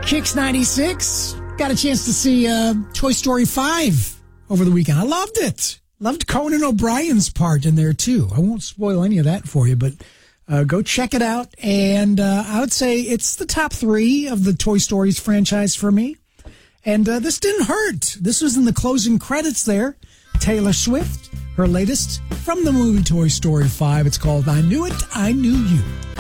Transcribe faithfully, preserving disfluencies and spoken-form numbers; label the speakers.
Speaker 1: Kicks ninety-six. Got a chance to see uh, Toy Story five over the weekend. I loved it. Loved Conan O'Brien's part in there, too. I won't spoil any of that for you, but uh, go check it out. And uh, I would say it's the top three of the Toy Stories franchise for me. And uh, this didn't hurt. This was in the closing credits there. Taylor Swift, her latest from the movie Toy Story five. It's called I Knew It, I Knew You.